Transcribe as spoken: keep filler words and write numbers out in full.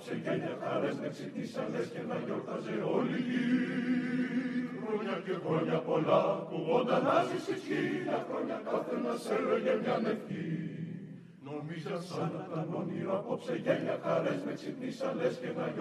απόψε γέλια χαρές με ξυπνήσαν λες και να γιορτάζε όλη η γη. Χρόνια και χρόνια πολλά κουβόντα να ζήσεις χίλια χρόνια καθένας έλεγε μια ευχή. Νομίζα σαν να ήταν όνειρο απόψε γέλια χαρές με ξυπνήσαν λες και να γιορτάζε